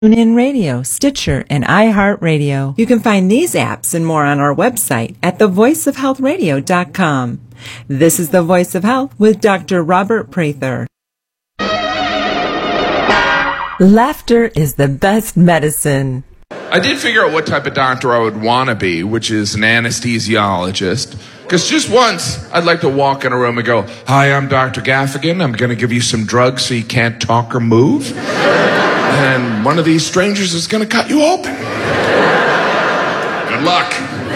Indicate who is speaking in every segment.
Speaker 1: TuneIn Radio, Stitcher, and iHeartRadio. You can find these apps and more on our website at thevoiceofhealthradio.com. This is The Voice of Health with Dr. Robert Prather. Laughter is the best medicine.
Speaker 2: I did figure out what type of doctor I would want to be, which is an anesthesiologist. Because just once, I'd like to walk in a room and go, "Hi, I'm Dr. Gaffigan. I'm going to give you some drugs so you can't talk or move. And one of these strangers is going to cut you open. Good luck."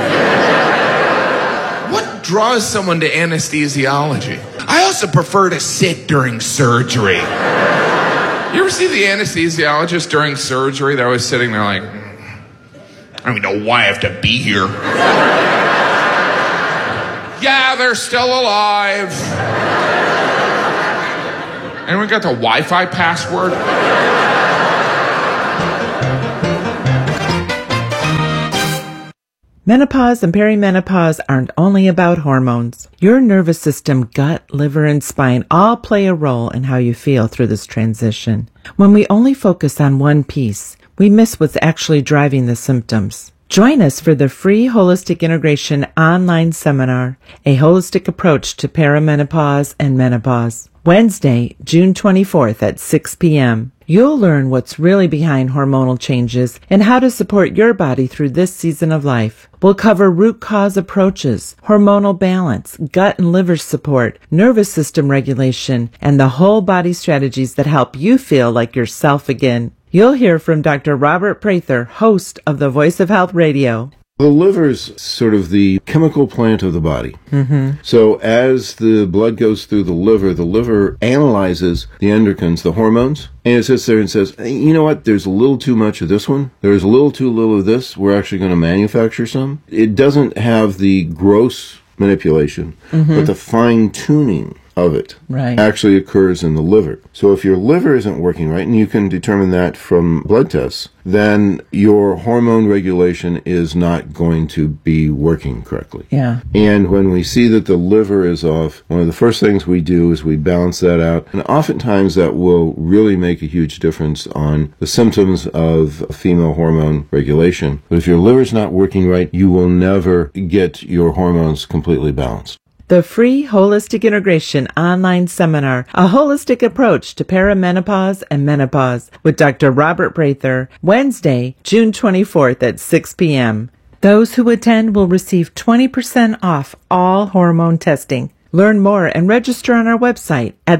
Speaker 2: What draws someone to anesthesiology? I also prefer to sit during surgery. You ever see the anesthesiologist during surgery? They're always sitting there like, "I don't even know why I have to be here." Yeah, they're still alive. Anyone got the Wi-Fi password?
Speaker 1: Menopause and perimenopause aren't only about hormones. Your nervous system, gut, liver, and spine all play a role in how you feel through this transition. When we only focus on one piece, we miss what's actually driving the symptoms. Join us for the free Holistic Integration online seminar, A Holistic Approach to Perimenopause and Menopause, Wednesday, June 24th at 6 p.m. You'll learn what's really behind hormonal changes and how to support your body through this season of life. We'll cover root cause approaches, hormonal balance, gut and liver support, nervous system regulation, and the whole body strategies that help you feel like yourself again. You'll hear from Dr. Robert Prather, host of The Voice of Health Radio.
Speaker 3: The liver's sort of the chemical plant of the body. So as the blood goes through the liver analyzes the endocrines, the hormones, and it sits there and says, "Hey, you know what, there's a little too much of this one. There's a little too little of this. We're actually going to manufacture some." It doesn't have the gross manipulation, but the fine-tuning of it actually occurs in the liver. So if your liver isn't working right, and you can determine that from blood tests, then your hormone regulation is not going to be working correctly.
Speaker 1: Yeah.
Speaker 3: And when we see that the liver is off, one of the first things we do is we balance that out. And oftentimes that will really make a huge difference on the symptoms of female hormone regulation. But if your liver's not working right, you will never get your hormones completely balanced.
Speaker 1: The free Holistic Integration online seminar, A Holistic Approach to Perimenopause and Menopause with Dr. Robert Prather, Wednesday, June 24th at 6 p.m. Those who attend will receive 20% off all hormone testing. Learn more and register on our website at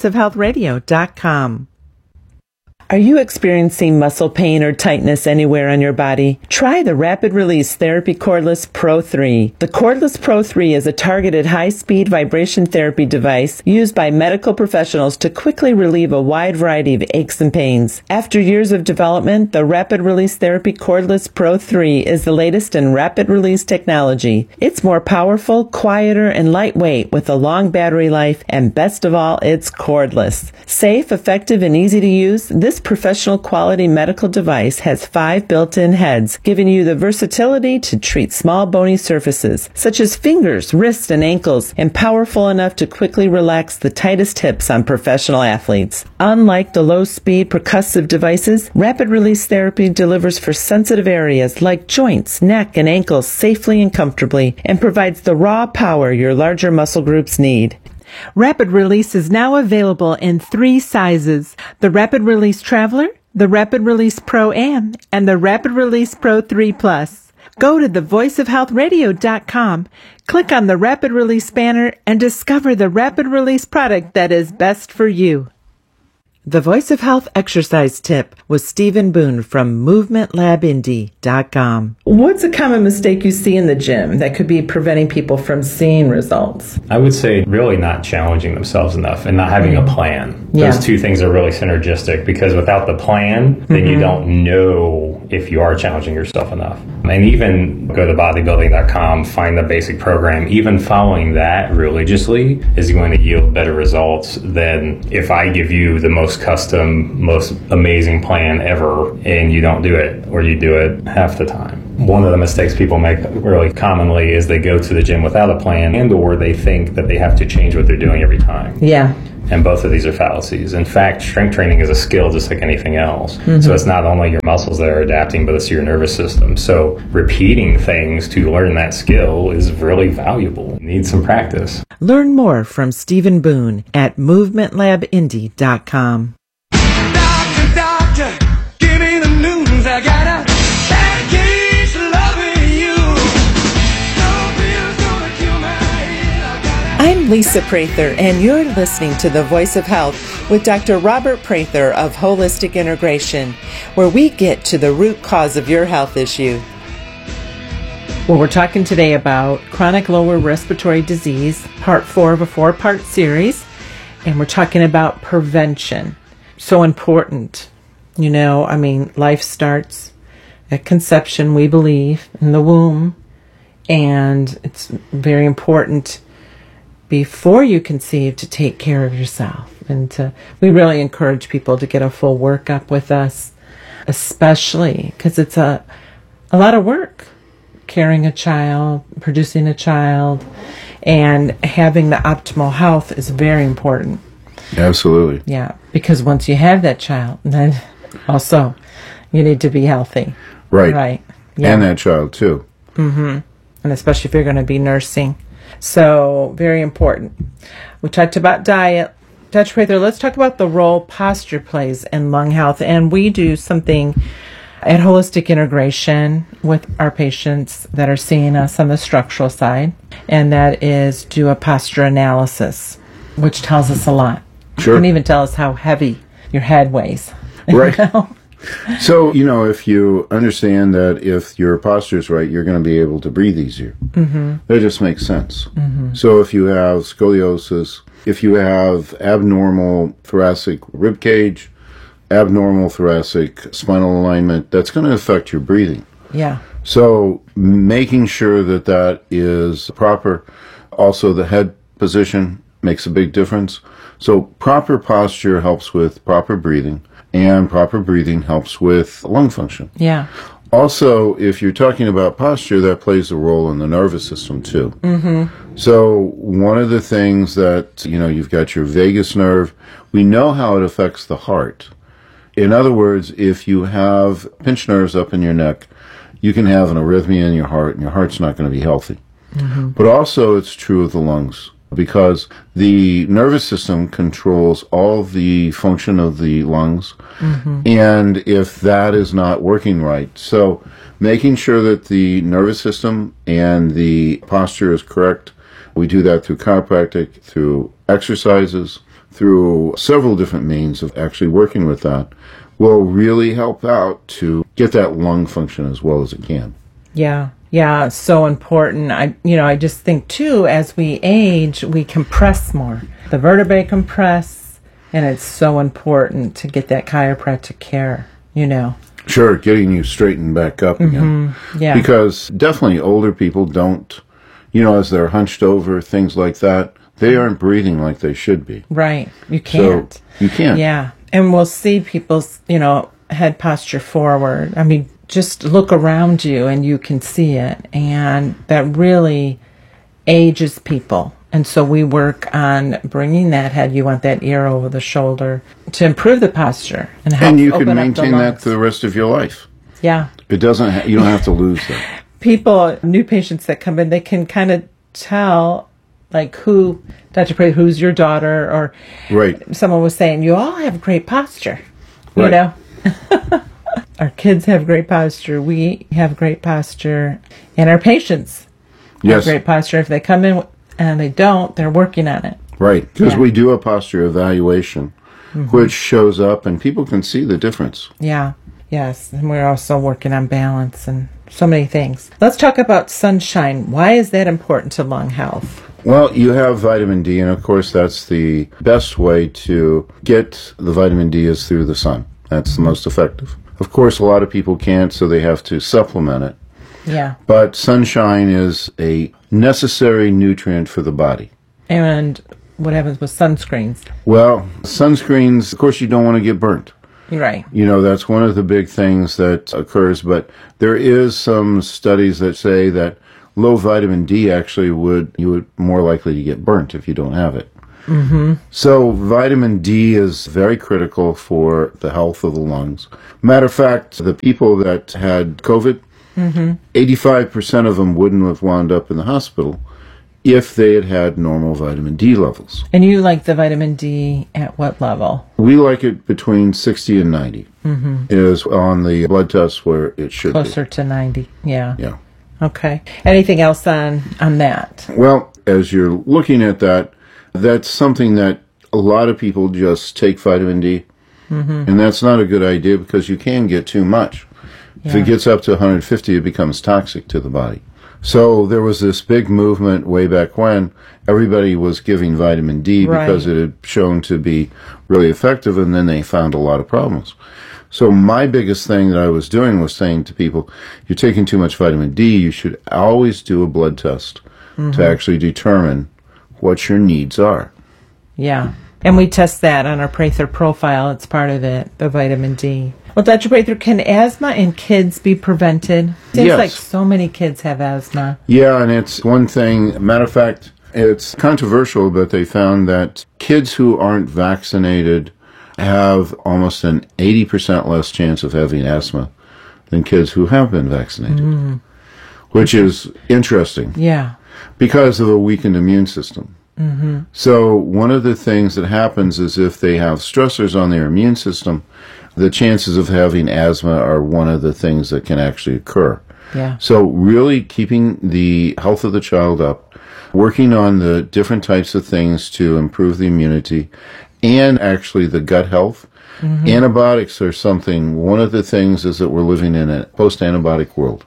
Speaker 1: thevoiceofhealthradio.com. Are you experiencing muscle pain or tightness anywhere on your body? Try the Rapid Release Therapy Cordless Pro 3. The Cordless Pro 3 is a targeted high-speed vibration therapy device used by medical professionals to quickly relieve a wide variety of aches and pains. After years of development, the Rapid Release Therapy Cordless Pro 3 is the latest in rapid release technology. It's more powerful, quieter, and lightweight with a long battery life, and best of all, it's cordless. Safe, effective, and easy to use, this professional quality medical device has 5 built-in heads, giving you the versatility to treat small bony surfaces, such as fingers, wrists, and ankles, and powerful enough to quickly relax the tightest hips on professional athletes. Unlike the low-speed percussive devices, rapid release therapy delivers for sensitive areas like joints, neck, and ankles safely and comfortably, and provides the raw power your larger muscle groups need. Rapid Release is now available in 3 sizes: the Rapid Release Traveler, the Rapid Release Pro-Am, and the Rapid Release Pro 3 Plus. Go to thevoiceofhealthradio.com, click on the Rapid Release banner, and discover the Rapid Release product that is best for you. The Voice of Health exercise tip with Stephen Boone from MovementLabIndy.com. What's a common mistake you see in the gym that could be preventing people from seeing results?
Speaker 4: I would say really not challenging themselves enough and not having a plan. Those two things are really synergistic, because without the plan, then you don't know if you are challenging yourself enough. And even go to bodybuilding.com, find the basic program. Even following that religiously is going to yield better results than if I give you the most custom, most amazing plan ever and you don't do it, or you do it half the time. One of the mistakes people make really commonly is they go to the gym without a plan, and or they think that they have to change what they're doing every time.
Speaker 1: Yeah.
Speaker 4: And both of these are fallacies. In fact, strength training is a skill just like anything else. So it's not only your muscles that are adapting, but it's your nervous system. So repeating things to learn that skill is really valuable. You need some practice.
Speaker 1: Learn more from Stephen Boone at movementlabindy.com.
Speaker 5: Doctor, give me the news. I got a bad case of loving you. No pill's gonna cure my head.
Speaker 1: I'm Lisa Prather, and you're listening to The Voice of Health with Dr. Robert Prather of Holistic Integration, where we get to the root cause of your health issue. Well, we're talking today about chronic lower respiratory disease, part 4 of a 4-part series, and we're talking about prevention. So important. You know, I mean, life starts at conception, we believe, in the womb, and it's very important before you conceive to take care of yourself. And we really encourage people to get a full workup with us, especially because it's a lot of work. Carrying a child, producing a child, and having the optimal health is very important.
Speaker 3: Absolutely.
Speaker 1: Yeah, because once you have that child, then also you need to be healthy.
Speaker 3: Right.
Speaker 1: Right. Yeah.
Speaker 3: And that child, too.
Speaker 1: And especially if you're going to be nursing. So, very important. We talked about diet. Dr. Prather, let's talk about the role posture plays in lung health. And we do something at Holistic Integration with our patients that are seeing us on the structural side, and that is do a posture analysis, which tells us a lot.
Speaker 3: Sure.
Speaker 1: It can even tell us how heavy your head weighs.
Speaker 3: Right. So, if you understand that if your posture is right, you're going to be able to breathe easier. That just makes sense. So if you have scoliosis, if you have abnormal thoracic rib cage, abnormal thoracic spinal alignment, that's going to affect your breathing.
Speaker 1: Yeah.
Speaker 3: So making sure that that is proper. Also, the head position makes a big difference. So proper posture helps with proper breathing, and proper breathing helps with lung function.
Speaker 1: Yeah.
Speaker 3: Also, if you're talking about posture, that plays a role in the nervous system too. So one of the things that, you've got your vagus nerve. We know how it affects the heart. In other words, if you have pinched nerves up in your neck, you can have an arrhythmia in your heart, and your heart's not going to be healthy. But also, it's true of the lungs, because the nervous system controls all the function of the lungs, and if that is not working right, so making sure that the nervous system and the posture is correct. We do that through chiropractic, through exercises, through several different means of actually working with that, will really help out to get that lung function as well as it can.
Speaker 1: Yeah. Yeah, so important. I just think too, as we age, we compress more. The vertebrae compress, and it's so important to get that chiropractic care,
Speaker 3: Sure, getting you straightened back up again.
Speaker 1: Yeah.
Speaker 3: Because definitely older people don't, as they're hunched over, things like that, they aren't breathing like they should be.
Speaker 1: Right. You can't.
Speaker 3: So you can't.
Speaker 1: Yeah. And we'll see people's, head posture forward. I mean, just look around you and you can see it. And that really ages people. And so we work on bringing that head. You want that ear over the shoulder to improve the posture and help
Speaker 3: And you
Speaker 1: open
Speaker 3: can
Speaker 1: up
Speaker 3: maintain
Speaker 1: the
Speaker 3: that
Speaker 1: lungs.
Speaker 3: for the rest of your life.
Speaker 1: Yeah.
Speaker 3: It doesn't. You don't have to lose that.
Speaker 1: People, new patients that come in, they can kind of tell, like, who, Dr. Prather, who's your daughter, or
Speaker 3: Right.
Speaker 1: someone was saying, you all have great posture,
Speaker 3: Right.
Speaker 1: Our kids have great posture, we have great posture, and our patients
Speaker 3: Yes.
Speaker 1: have great posture. If they come in and they don't, they're working on it.
Speaker 3: Right. Because
Speaker 1: Yeah.
Speaker 3: we do a posture evaluation, which shows up, and people can see the difference.
Speaker 1: Yeah, yes, and we're also working on balance and so many things. Let's talk about sunshine. Why is that important to lung health?
Speaker 3: Well, you have vitamin D, and of course, that's the best way to get the vitamin D is through the sun. That's the most effective. Of course, a lot of people can't, so they have to supplement it.
Speaker 1: Yeah,
Speaker 3: But sunshine is a necessary nutrient for the body.
Speaker 1: and what happens with sunscreens?
Speaker 3: Well, sunscreens, of course, you don't want to get burnt.
Speaker 1: You're right.
Speaker 3: That's one of the big things that occurs, but there is some studies that say that low vitamin D actually you would more likely to get burnt if you don't have it. So vitamin D is very critical for the health of the lungs. Matter of fact, the people that had COVID, 85% of them wouldn't have wound up in the hospital if they had had normal vitamin D levels.
Speaker 1: And you like the vitamin D at what level?
Speaker 3: We like it between 60 and 90 is on the blood test where it should
Speaker 1: Closer to 90. Yeah.
Speaker 3: be. Yeah.
Speaker 1: Okay. Anything else on that?
Speaker 3: Well, as you're looking at that, that's something that a lot of people just take vitamin D, and that's not a good idea because you can get too much. If it gets up to 150, it becomes toxic to the body. So there was this big movement way back when everybody was giving vitamin D because it had shown to be really effective, and then they found a lot of problems. So my biggest thing that I was doing was saying to people, you're taking too much vitamin D, you should always do a blood test to actually determine what your needs are.
Speaker 1: Yeah. And we test that on our Prather profile. It's part of it, the vitamin D. Well, Dr. Prather, can asthma in kids be prevented? Seems
Speaker 3: Yes.
Speaker 1: like so many kids have asthma.
Speaker 3: Yeah, and it's one thing. Matter of fact, it's controversial, but they found that kids who aren't vaccinated have almost an 80% less chance of having asthma than kids who have been vaccinated, which is interesting
Speaker 1: Yeah.
Speaker 3: because of a weakened immune system. So one of the things that happens is if they have stressors on their immune system, the chances of having asthma are one of the things that can actually occur.
Speaker 1: Yeah.
Speaker 3: So really keeping the health of the child up, working on the different types of things to improve the immunity and actually the gut health. Antibiotics are something, one of the things is that we're living in a post-antibiotic world.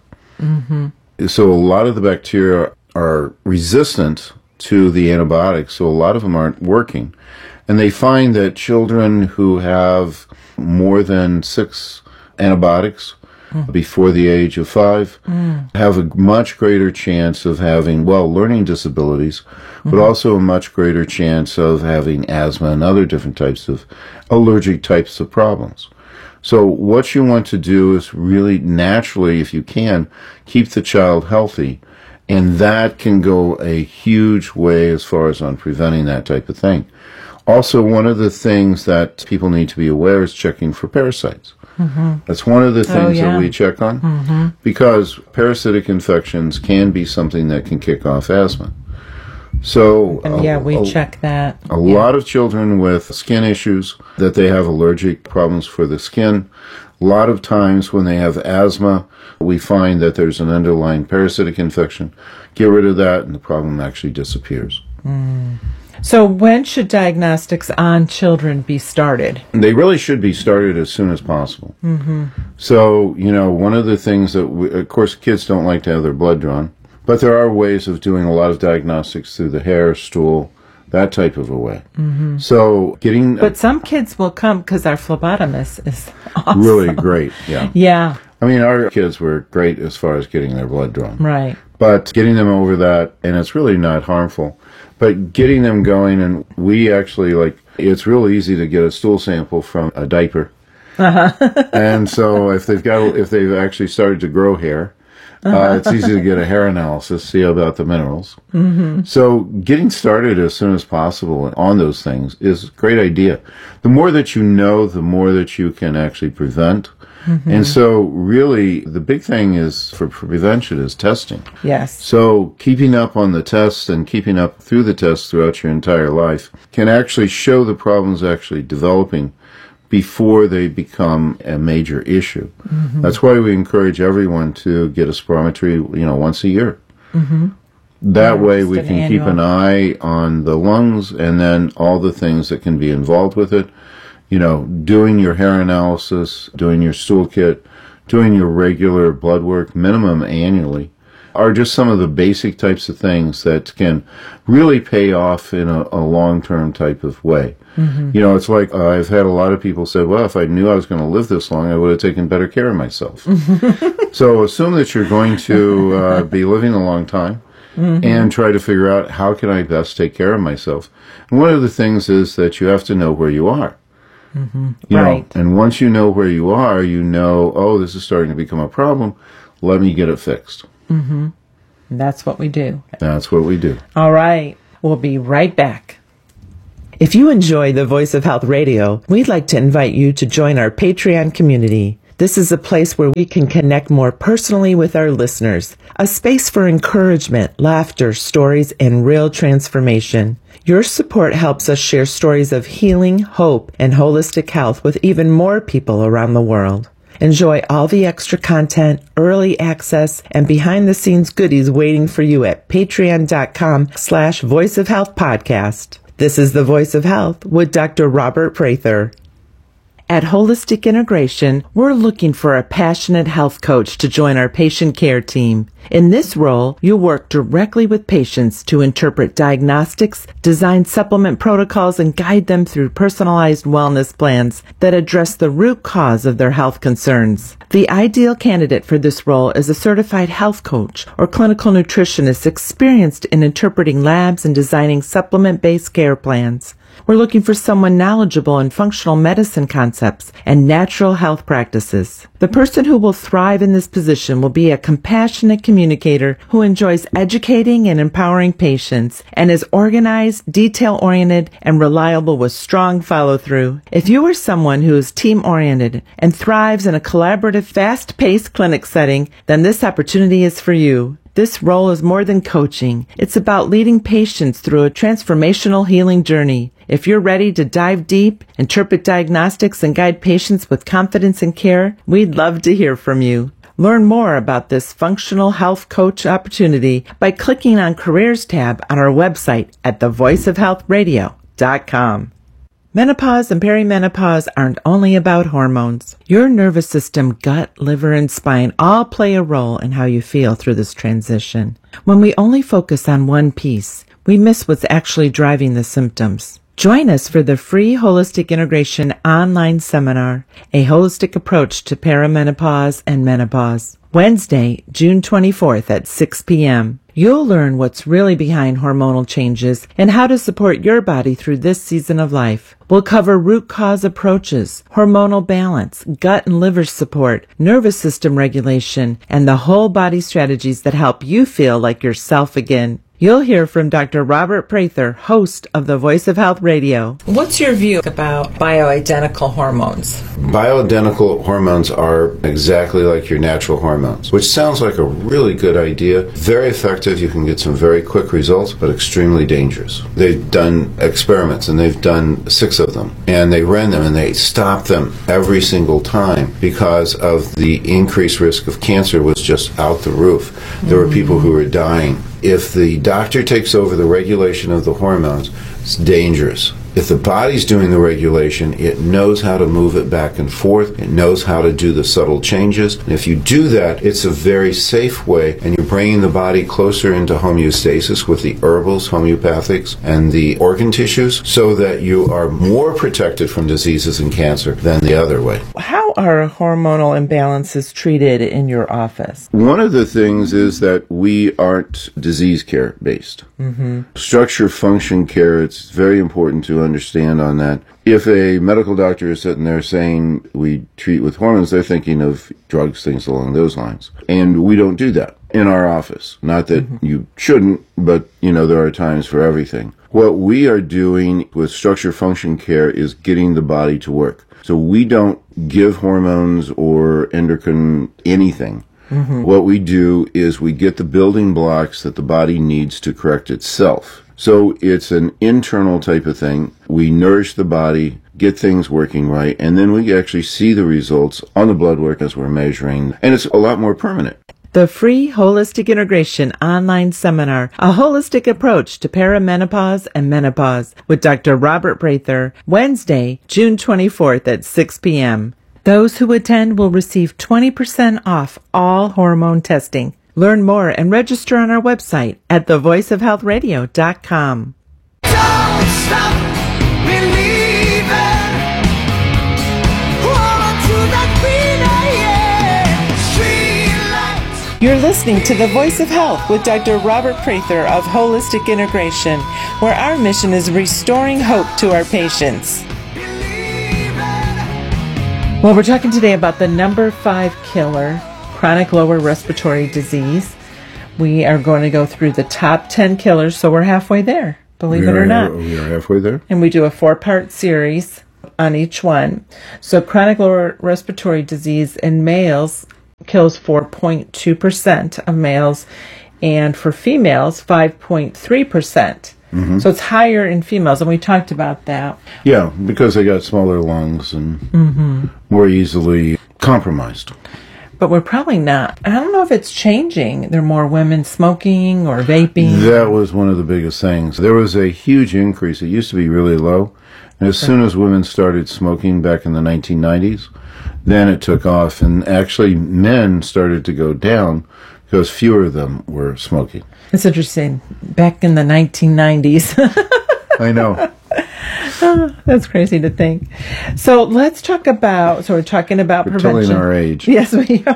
Speaker 3: So a lot of the bacteria are resistant to the antibiotics, so a lot of them aren't working. And they find that children who have more than 6 antibiotics before the age of 5 have a much greater chance of having, learning disabilities, but also a much greater chance of having asthma and other different types of allergic types of problems. So what you want to do is really naturally, if you can, keep the child healthy. And that can go a huge way as far as on preventing that type of thing. Also, one of the things that people need to be aware is checking for parasites. That's one of the things that we check on because parasitic infections can be something that can kick off asthma. So
Speaker 1: And we check that.
Speaker 3: a lot of children with skin issues, that they have allergic problems for the skin. A lot of times when they have asthma, we find that there's an underlying parasitic infection. Get rid of that and the problem actually disappears.
Speaker 1: So when should diagnostics on children be started?
Speaker 3: They really should be started as soon as possible. So, one of the things that, of course, kids don't like to have their blood drawn, but there are ways of doing a lot of diagnostics through the hair, stool, that type of a way. So getting...
Speaker 1: But some kids will come because our phlebotomist is awesome.
Speaker 3: really great, yeah.
Speaker 1: Yeah,
Speaker 3: I mean, our kids were great as far as getting their blood drawn.
Speaker 1: right.
Speaker 3: But getting them over that, and it's really not harmful, but getting them going, and we actually, it's real easy to get a stool sample from a diaper. And so if they've actually started to grow hair, it's easy to get a hair analysis, see about the minerals. So getting started as soon as possible on those things is a great idea. The more that you know, the more that you can actually prevent. And so really the big thing is for prevention is testing.
Speaker 1: Yes.
Speaker 3: So keeping up on the tests and keeping up through the tests throughout your entire life can actually show the problems actually developing before they become a major issue. That's why we encourage everyone to get a spirometry, once a year. That way we can keep an eye on the lungs and then all the things that can be involved with it. Doing your hair analysis, doing your stool kit, doing your regular blood work, minimum annually, are just some of the basic types of things that can really pay off in a long-term type of way. It's like I've had a lot of people say, well, if I knew I was going to live this long, I would have taken better care of myself. So assume that you're going to be living a long time and try to figure out how can I best take care of myself. And one of the things is that you have to know where you are.
Speaker 1: Right.
Speaker 3: And once you know where you are, oh, this is starting to become a problem. Let me get it fixed.
Speaker 1: That's what we do.
Speaker 3: That's what we do.
Speaker 1: All right. We'll be right back. If you enjoy the Voice of Health Radio, we'd like to invite you to join our Patreon community. This is a place where we can connect more personally with our listeners, a space for encouragement, laughter, stories, and real transformation. Your support helps us share stories of healing, hope, and holistic health with even more people around the world. Enjoy all the extra content, early access, and behind-the-scenes goodies waiting for you at patreon.com/Voice of Health Podcast. This is the Voice of Health with Dr. Robert Prather. At Holistic Integration, we're looking for a passionate health coach to join our patient care team. In this role, you work directly with patients to interpret diagnostics, design supplement protocols, and guide them through personalized wellness plans that address the root cause of their health concerns. The ideal candidate for this role is a certified health coach or clinical nutritionist experienced in interpreting labs and designing supplement-based care plans. We're looking for someone knowledgeable in functional medicine concepts and natural health practices. The person who will thrive in this position will be a compassionate communicator who enjoys educating and empowering patients and is organized, detail-oriented, and reliable with strong follow-through. If you are someone who is team-oriented and thrives in a collaborative, fast-paced clinic setting, then this opportunity is for you. This role is more than coaching. It's about leading patients through a transformational healing journey. If you're ready to dive deep, interpret diagnostics, and guide patients with confidence and care, we'd love to hear from you. Learn more about this functional health coach opportunity by clicking on Careers tab on our website at thevoiceofhealthradio.com. Menopause and perimenopause aren't only about hormones. Your nervous system, gut, liver, and spine all play a role in how you feel through this transition. When we only focus on one piece, we miss what's actually driving the symptoms. Join us for the free Holistic Integration online seminar, A Holistic Approach to Perimenopause and Menopause, Wednesday, June 24th at 6 p.m. You'll learn what's really behind hormonal changes and how to support your body through this season of life. We'll cover root cause approaches, hormonal balance, gut and liver support, nervous system regulation, and the whole body strategies that help you feel like yourself again. You'll hear from Dr. Robert Prather, host of the Voice of Health Radio. What's your view about bioidentical hormones?
Speaker 3: Bioidentical hormones are exactly like your natural hormones, which sounds like a really good idea. Very effective. You can get some very quick results, but extremely dangerous. They've done experiments, and they've done 6 of them, and they ran them, and they stopped them every single time because of the increased risk of cancer was just out the roof. There were people who were dying. If the doctor takes over the regulation of the hormones, it's dangerous. If the body's doing the regulation, it knows how to move it back and forth. It knows how to do the subtle changes. And if you do that, it's a very safe way, and you're bringing the body closer into homeostasis with the herbals, homeopathics, and the organ tissues so that you are more protected from diseases and cancer than the other way.
Speaker 1: How are hormonal imbalances treated in your office?
Speaker 3: One of the things is that we aren't disease care based. Structure function care, it's very important to understand on that. If a medical doctor is sitting there saying we treat with hormones, they're thinking of drugs, things along those lines. And we don't do that in our office. Not that you shouldn't, but there are times for everything. What we are doing with structure function care is getting the body to work. So we don't give hormones or endocrine anything. What we do is we get the building blocks that the body needs to correct itself. So it's an internal type of thing. We nourish the body, get things working right, and then we actually see the results on the blood work as we're measuring, and it's a lot more permanent.
Speaker 1: The free Holistic Integration online seminar, A Holistic Approach to Perimenopause and Menopause with Dr. Robert Prather, Wednesday, June 24th at 6 p.m. Those who attend will receive 20% off all hormone testing. Learn more and register on our website at thevoiceofhealthradio.com.
Speaker 5: Don't stop believing. Hold on to that greener, yeah. Street lights.
Speaker 1: You're listening to The Voice of Health with Dr. Robert Prather of Holistic Integration, where our mission is restoring hope to our patients. Well, we're talking today about the number 5 killer, chronic lower respiratory disease. We are going to go through the top 10 killers, so we're halfway there. believe it or not.
Speaker 3: We are halfway there.
Speaker 1: And we do a 4-part series on each one. So chronic lower respiratory disease in males kills 4.2% of males, and for females, 5.3%. So it's higher in females, and we talked about that.
Speaker 3: Yeah, because they got smaller lungs and more easily compromised.
Speaker 1: But we're probably not. I don't know if it's changing. There are more women smoking or vaping.
Speaker 3: That was one of the biggest things. There was a huge increase. It used to be really low. And as soon as women started smoking back in the 1990s, then it took off. And actually, men started to go down because fewer of them were smoking.
Speaker 1: It's interesting. Back in the 1990s.
Speaker 3: I know.
Speaker 1: That's crazy to think. So let's talk about, so we're talking about
Speaker 3: We're
Speaker 1: prevention.
Speaker 3: telling our age.
Speaker 1: Yes, we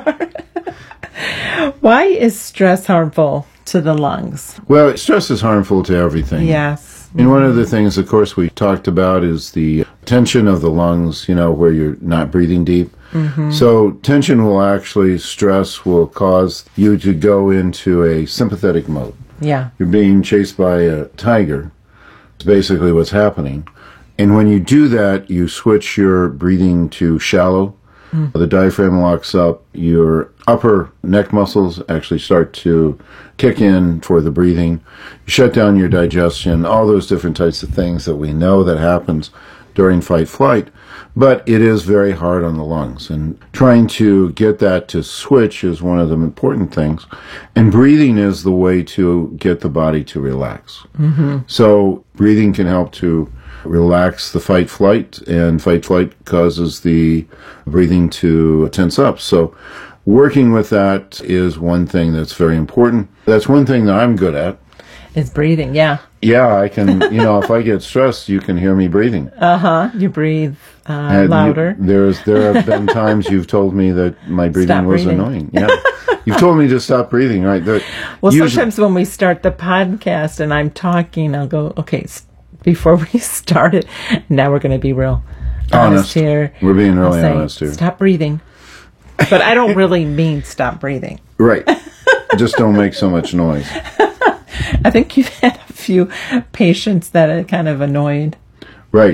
Speaker 1: are. Why is stress harmful to the lungs?
Speaker 3: Well, stress is harmful to everything.
Speaker 1: Yes.
Speaker 3: And one of the things, of course, we talked about is the tension of the lungs, where you're not breathing deep. So tension will actually, stress will cause you to go into a sympathetic mode.
Speaker 1: Yeah.
Speaker 3: You're being chased by a tiger. It's basically what's happening. And when you do that, you switch your breathing to shallow. The diaphragm locks up. Your upper neck muscles actually start to kick in for the breathing. You shut down your digestion, all those different types of things that we know that happens during fight-flight. But it is very hard on the lungs. And trying to get that to switch is one of the important things. And breathing is the way to get the body to relax. So breathing can help to relax the fight-flight, and fight-flight causes the breathing to tense up. So working with that is one thing that's very important. That's one thing that I'm good at.
Speaker 1: It's breathing, yeah.
Speaker 3: Yeah, I can, if I get stressed, you can hear me breathing.
Speaker 1: You breathe
Speaker 3: And
Speaker 1: louder.
Speaker 3: There have been times you've told me that my breathing
Speaker 1: Stop
Speaker 3: was
Speaker 1: breathing.
Speaker 3: annoying. Yeah. You've told me to stop breathing, right?
Speaker 1: Well, sometimes when we start the podcast and I'm talking, I'll go, okay, before we start it, now we're going to be real honest here.
Speaker 3: We're being
Speaker 1: I'll
Speaker 3: really
Speaker 1: say,
Speaker 3: honest here.
Speaker 1: Stop breathing. But I don't really mean stop breathing.
Speaker 3: Right. Just don't make so much noise.
Speaker 1: I think you've had a few patients that are kind of annoyed.
Speaker 3: Right.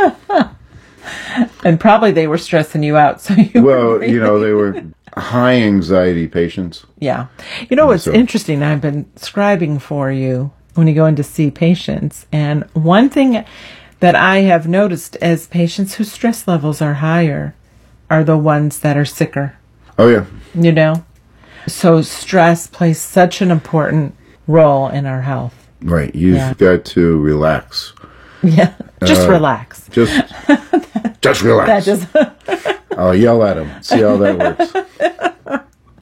Speaker 1: And probably they were stressing you out. So you were breathing.
Speaker 3: They were high anxiety patients.
Speaker 1: Yeah. What's interesting, I've been scribing for you when you go in to see patients. And one thing that I have noticed as patients whose stress levels are higher are the ones that are sicker.
Speaker 3: Oh, yeah.
Speaker 1: So stress plays such an important role in our health.
Speaker 3: Right. You've got to relax.
Speaker 1: Yeah. Just relax.
Speaker 3: Just relax.
Speaker 1: That just
Speaker 3: I'll yell at him. See how that works.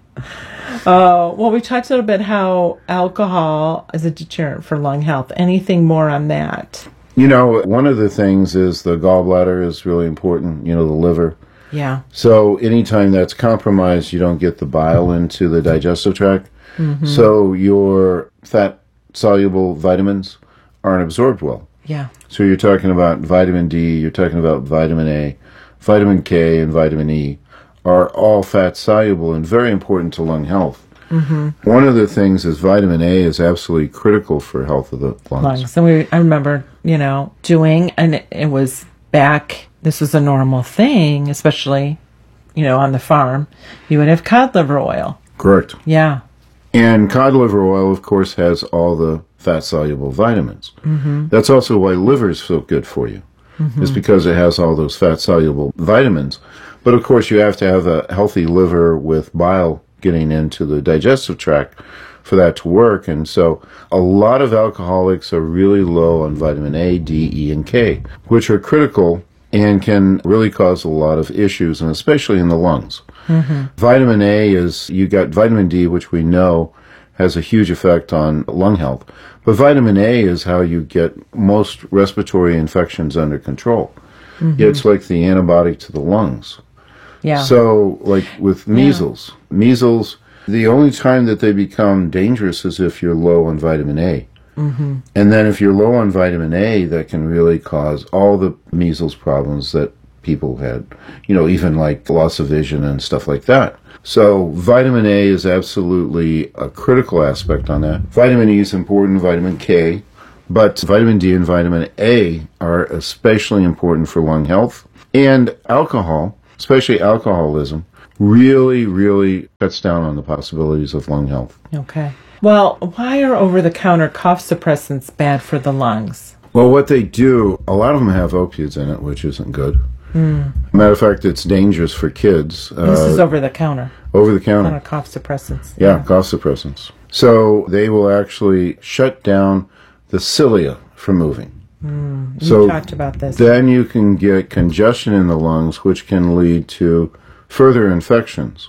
Speaker 1: well, we talked a little bit how alcohol is a deterrent for lung health. Anything more on that?
Speaker 3: One of the things is the gallbladder is really important, the liver.
Speaker 1: Yeah.
Speaker 3: So anytime that's compromised, you don't get the bile into the digestive tract. So your fat-soluble vitamins aren't absorbed well.
Speaker 1: Yeah.
Speaker 3: So you're talking about vitamin D, you're talking about vitamin A, vitamin K, and vitamin E are all fat-soluble and very important to lung health. One of the things is vitamin A is absolutely critical for health of the lungs.
Speaker 1: And I remember, doing, and it was back, this was a normal thing, especially, on the farm. You would have cod liver oil.
Speaker 3: Correct.
Speaker 1: Yeah.
Speaker 3: And cod liver oil, of course, has all the fat-soluble vitamins. That's also why liver is so good for you. It's because it has all those fat-soluble vitamins. But, of course, you have to have a healthy liver with bile getting into the digestive tract for that to work. And so a lot of alcoholics are really low on vitamin A, D, E, and K, which are critical and can really cause a lot of issues, and especially in the lungs. Vitamin A is, you got vitamin D, which we know has a huge effect on lung health. But vitamin A is how you get most respiratory infections under control. It's like the antibiotic to the lungs.
Speaker 1: Yeah.
Speaker 3: So, like with measles, the only time that they become dangerous is if you're low on vitamin A. And then if you're low on vitamin A, that can really cause all the measles problems that people had, even like loss of vision and stuff like that. So vitamin A is absolutely a critical aspect on that. Vitamin E is important, vitamin K, But vitamin D and vitamin A are especially important for lung health. And alcohol, especially alcoholism, really, really cuts down on the possibilities of lung health.
Speaker 1: Okay. Well, why are over-the-counter cough suppressants bad for the lungs?
Speaker 3: Well, what they do, a lot of them have opiates in it, which isn't good. Matter of fact, it's dangerous for kids.
Speaker 1: This is over-the-counter.
Speaker 3: Over-the-counter.
Speaker 1: Cough suppressants.
Speaker 3: Yeah, cough suppressants. So they will actually shut down the cilia from moving.
Speaker 1: You talked about this.
Speaker 3: Then you can get congestion in the lungs, which can lead to further infections.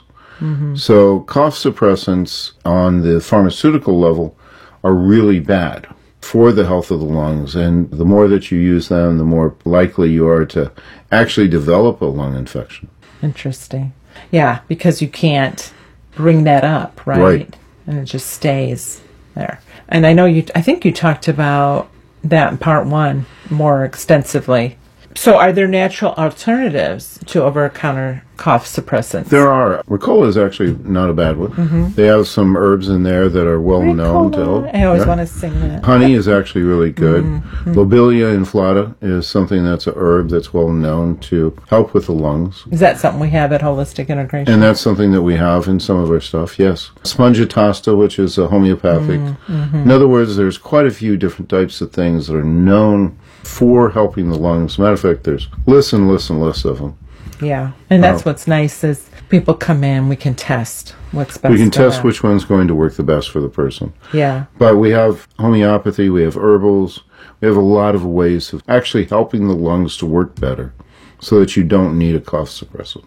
Speaker 3: So cough suppressants on the pharmaceutical level are really bad for the health of the lungs. And the more that you use them, the more likely you are to actually develop a lung infection.
Speaker 1: Interesting. Yeah, because you can't bring that up, right?
Speaker 3: Right.
Speaker 1: And it just stays there. And I think you talked about that in part 1 more extensively. So are there natural alternatives to over-the-counter cough suppressants?
Speaker 3: There are. Ricola is actually not a bad one. They have some herbs in there that are well known to help.
Speaker 1: I always want to sing that.
Speaker 3: Honey is actually really good. Lobelia inflata is something that's a herb that's well known to help with the lungs.
Speaker 1: Is that something we have at Holistic Integration?
Speaker 3: And that's something that we have in some of our stuff, yes. Spongitasta, which is a homeopathic. In other words, there's quite a few different types of things that are known for helping the lungs. Matter of fact, there's lists and lists and lists of them.
Speaker 1: Yeah. And that's what's nice is people come in, we can test what's best
Speaker 3: We can
Speaker 1: for
Speaker 3: test
Speaker 1: them.
Speaker 3: which one's going to work the best for the person.
Speaker 1: Yeah.
Speaker 3: But we have homeopathy, we have herbals, we have a lot of ways of actually helping the lungs to work better so that you don't need a cough suppressant.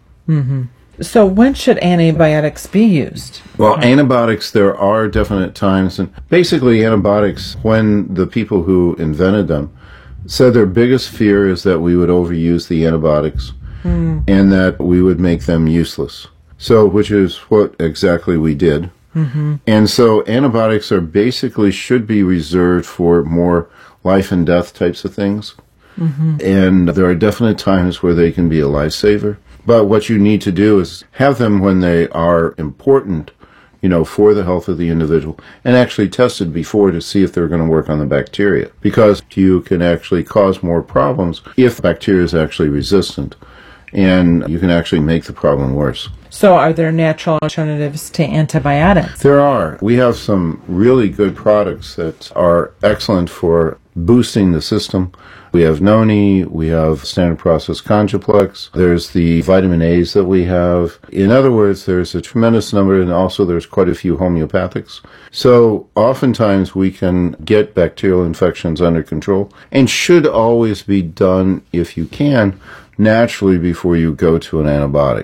Speaker 1: So when should antibiotics be used?
Speaker 3: Well, antibiotics, there are definite times, and basically antibiotics, when the people who invented them said their biggest fear is that we would overuse the antibiotics and that we would make them useless. So, which is what exactly we did. And so antibiotics are basically should be reserved for more life and death types of things. And there are definite times where they can be a lifesaver. But what you need to do is have them when they are important, for the health of the individual, and actually tested before to see if they're going to work on the bacteria. Because you can actually cause more problems if bacteria is actually resistant, and you can actually make the problem worse.
Speaker 1: So are there natural alternatives to antibiotics?
Speaker 3: There are. We have some really good products that are excellent for boosting the system. We have Noni, we have standard process Conjuplex, there's the vitamin A's that we have. In other words, there's a tremendous number, and also there's quite a few homeopathics. So oftentimes we can get bacterial infections under control, and should always be done, if you can, naturally before you go to an antibiotic.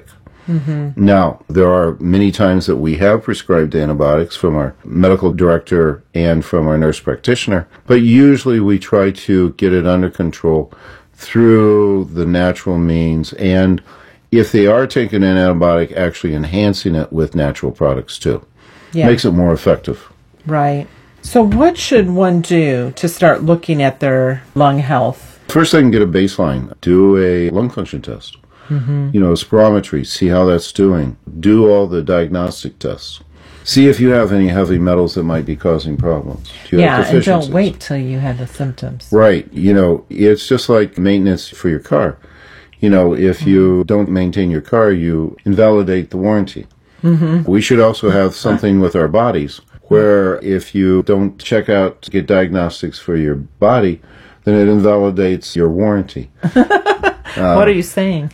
Speaker 3: Now, there are many times that we have prescribed antibiotics from our medical director and from our nurse practitioner, but usually we try to get it under control through the natural means, and if they are taking an antibiotic, actually enhancing it with natural products too.
Speaker 1: Yeah.
Speaker 3: Makes it more effective.
Speaker 1: Right. So what should one do to start looking at their lung health?
Speaker 3: First, I can get a baseline. Do a lung function test. Spirometry, see how that's doing. Do all the diagnostic tests. See if you have any heavy metals that might be causing problems. Do you have
Speaker 1: And
Speaker 3: deficiencies?
Speaker 1: don't wait till you have the symptoms.
Speaker 3: Right. It's just like maintenance for your car. If you don't maintain your car, you invalidate the warranty. We should also have something with our bodies where if you don't check out to get diagnostics for your body, then it invalidates your warranty.
Speaker 1: What are you saying?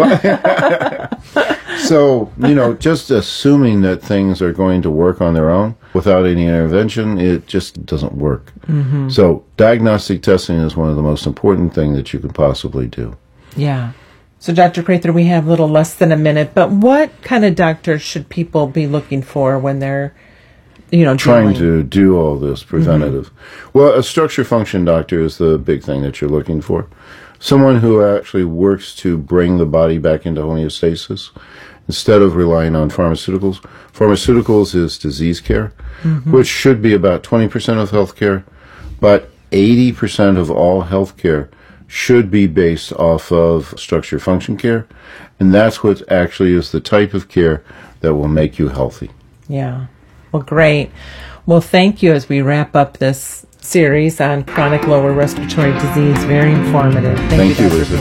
Speaker 3: So, just assuming that things are going to work on their own without any intervention, it just doesn't work. So, diagnostic testing is one of the most important things that you can possibly do.
Speaker 1: Yeah. So, Dr. Prather, we have a little less than a minute, but what kind of doctors should people be looking for when they're,
Speaker 3: trying
Speaker 1: dealing?
Speaker 3: to do all this preventative? Well, a structure function doctor is the big thing that you're looking for. Someone who actually works to bring the body back into homeostasis instead of relying on pharmaceuticals. Pharmaceuticals is disease care, which should be about 20% of healthcare, but 80% of all healthcare should be based off of structure function care, and that's what actually is the type of care that will make you healthy.
Speaker 1: Yeah. Well, great. Well, thank you as we wrap up this series on chronic lower respiratory disease. Very informative.
Speaker 3: Thank you,
Speaker 1: Dr.
Speaker 3: Lisa.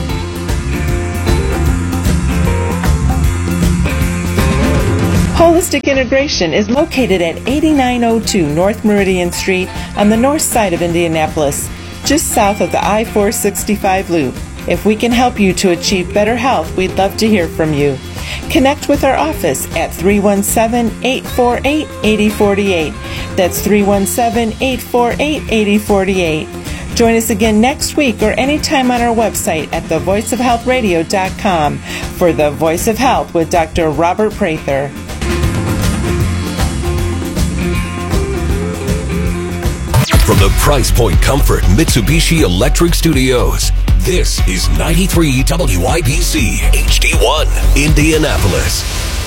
Speaker 1: Holistic Integration is located at 8902 North Meridian Street on the north side of Indianapolis, just south of the I-465 loop. If we can help you to achieve better health, we'd love to hear from you. Connect with our office at 317-848-8048. That's 317-848-8048. Join us again next week or anytime on our website at thevoiceofhealthradio.com for The Voice of Health with Dr. Robert Prather.
Speaker 6: From the Price Point Comfort Mitsubishi Electric Studios, this is 93 WIBC HD1, Indianapolis.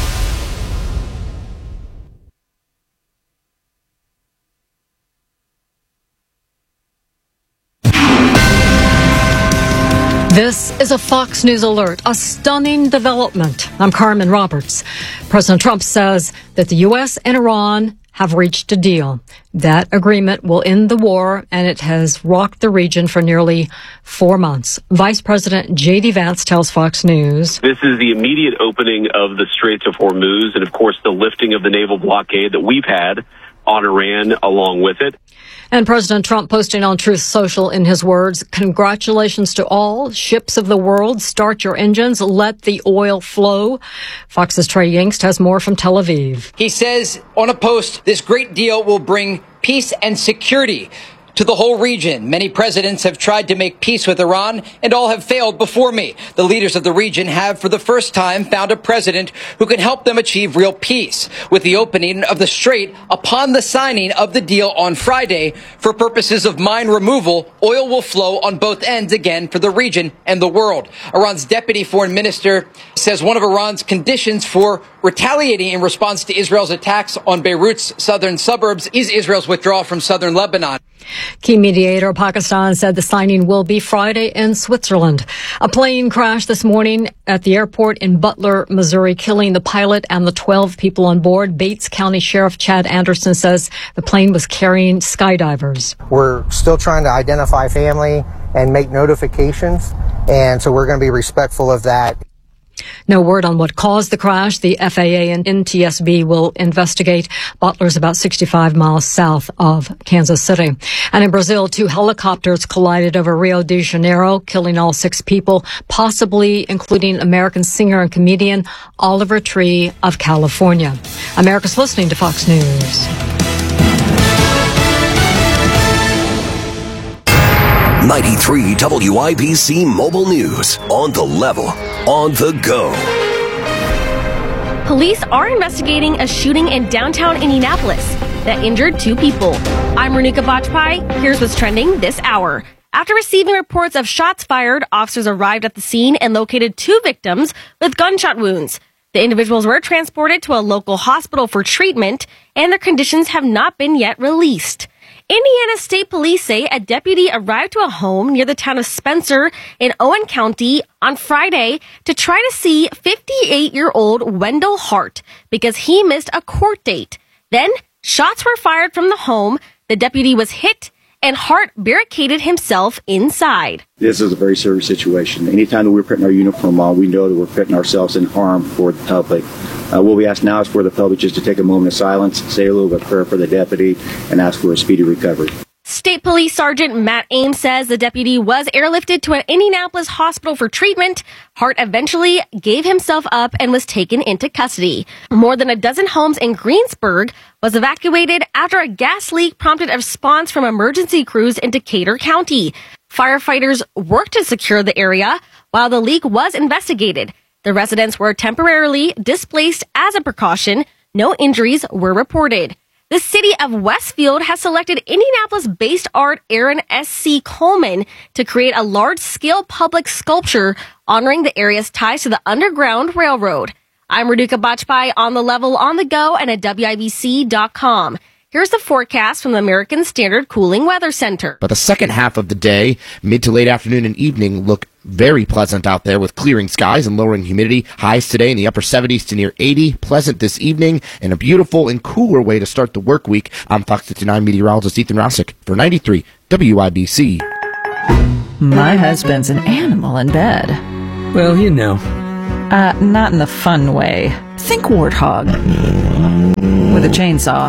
Speaker 7: This is a Fox News alert, a stunning development. I'm Carmen Roberts. President Trump says that the U.S. and Iran have reached a deal. That agreement will end the war, and it has rocked the region for nearly 4 months. Vice President J.D. Vance tells Fox News.
Speaker 8: This is the immediate opening of the Straits of Hormuz and, of course, the lifting of the naval blockade that we've had on Iran along with it.
Speaker 7: And President Trump posting on Truth Social in his words, congratulations to all ships of the world. Start your engines. Let the oil flow. Fox's Trey Yingst has more from Tel Aviv.
Speaker 9: He says on a post, this great deal will bring peace and security to the whole region. Many presidents have tried to make peace with Iran, and all have failed before me. The leaders of the region have, for the first time, found a president who can help them achieve real peace. With the opening of the strait upon the signing of the deal on Friday, for purposes of mine removal, oil will flow on both ends again for the region and the world. Iran's deputy foreign minister says one of Iran's conditions for retaliating in response to Israel's attacks on Beirut's southern suburbs is Israel's withdrawal from southern Lebanon.
Speaker 7: Key mediator Pakistan said the signing will be Friday in Switzerland. A plane crashed this morning at the airport in Butler, Missouri, killing the pilot and the 12 people on board. Bates County Sheriff Chad Anderson says the plane was carrying skydivers.
Speaker 10: We're still trying to identify family and make notifications, and so we're going to be respectful of that.
Speaker 7: No word on what caused the crash. The FAA and NTSB will investigate. Butler's about 65 miles south of Kansas City. And in Brazil, 2 helicopters collided over Rio de Janeiro, killing all 6 people, possibly including American singer and comedian Oliver Tree of California. America's listening to Fox News.
Speaker 6: 93 WIBC Mobile News. On the level, on the go.
Speaker 11: Police are investigating a shooting in downtown Indianapolis that injured 2 people. I'm Renuka Bajpai. Here's what's trending this hour. After receiving reports of shots fired, officers arrived at the scene and located 2 victims with gunshot wounds. The individuals were transported to a local hospital for treatment, and their conditions have not been yet released. Indiana State Police say a deputy arrived to a home near the town of Spencer in Owen County on Friday to try to see 58-year-old Wendell Hart because he missed a court date. Then shots were fired from the home. The deputy was hit, and Hart barricaded himself inside.
Speaker 12: This is a very serious situation. Anytime that we're putting our uniform on, we know that we're putting ourselves in harm for the public. What we ask now is for the public just to take a moment of silence, say a little bit of prayer for the deputy, and ask for a speedy recovery.
Speaker 11: State Police Sergeant Matt Ames says the deputy was airlifted to an Indianapolis hospital for treatment. Hart eventually gave himself up and was taken into custody. More than a dozen homes in Greensburg was evacuated after a gas leak prompted a response from emergency crews in Decatur County. Firefighters worked to secure the area while the leak was investigated. The residents were temporarily displaced as a precaution. No injuries were reported. The city of Westfield has selected Indianapolis-based art Aaron S.C. Coleman to create a large-scale public sculpture honoring the area's ties to the Underground Railroad. I'm Renuka Bajpai, on the level, on the go, and at WIBC.com. Here's the forecast from the American Standard Cooling Weather Center.
Speaker 13: But the second half of the day, mid to late afternoon and evening, look Very pleasant out there with clearing skies and lowering humidity. Highs today in the upper 70s to near 80. Pleasant this evening and a beautiful and cooler way to start the work week. I'm Fox 59 meteorologist Ethan Rossick for 93 WIBC.
Speaker 14: My husband's an animal in bed.
Speaker 15: Well, you know.
Speaker 14: Not in the fun way. Think warthog. With a chainsaw.